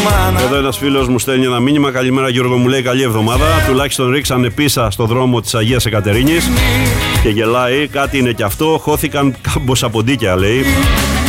Εδώ ένας φίλος μου στέλνει ένα μήνυμα. Καλημέρα Γιώργο, μου λέει καλή εβδομάδα. Τουλάχιστον ρίξανε πίσα στο δρόμο της Αγίας Εκατερίνης. Και γελάει, κάτι είναι κι αυτό. Χώθηκαν κάμποσσα ποντίκια, λέει.